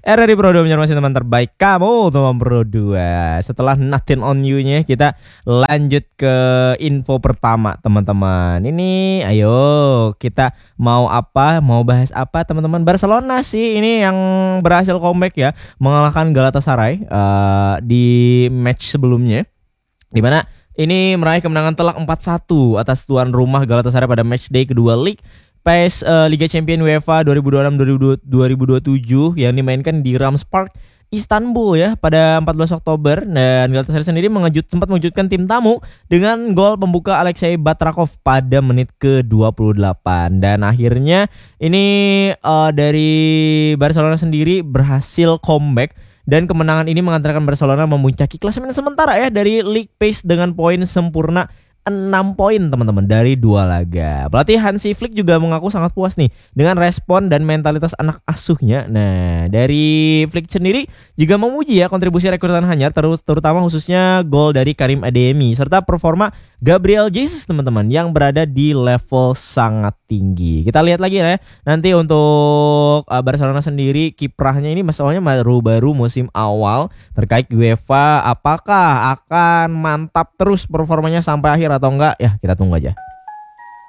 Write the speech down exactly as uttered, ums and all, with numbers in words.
R R I Pro dua masih teman terbaik kamu, teman Pro dua. Setelah Nothing on You-nya, kita lanjut ke info pertama, teman-teman. Ini ayo kita mau apa? Mau bahas apa, teman-teman? Barcelona sih ini yang berhasil comeback ya, mengalahkan Galatasaray uh, di match sebelumnya. Di mana ini meraih kemenangan telak empat satu atas tuan rumah Galatasaray pada match day kedua League P E S uh, Liga Champions UEFA dua ribu dua puluh enam dua ribu dua puluh tujuh yang dimainkan di Rams Park Istanbul ya pada empat belas Oktober. Dan Galatasaray sendiri mengejut, sempat mengejutkan tim tamu dengan gol pembuka Alexei Batrakov pada menit ke dua puluh delapan. Dan akhirnya ini uh, dari Barcelona sendiri berhasil comeback, dan kemenangan ini mengantarkan Barcelona memuncaki klasemen sementara ya dari League Pace dengan poin sempurna enam poin, teman-teman, dari dua laga. Pelatih Hansi Flick juga mengaku sangat puas nih dengan respon dan mentalitas anak asuhnya. Nah, dari Flick sendiri juga memuji ya kontribusi rekrutan Hanyar, terus terutama khususnya gol dari Karim Adeyemi serta performa Gabriel Jesus, teman-teman, yang berada di level sangat tinggi. Kita lihat lagi ya nanti untuk uh, Barcelona sendiri, kiprahnya ini masalahnya baru-baru musim awal terkait UEFA, apakah akan mantap terus performanya sampai akhir atau enggak, ya kita tunggu aja.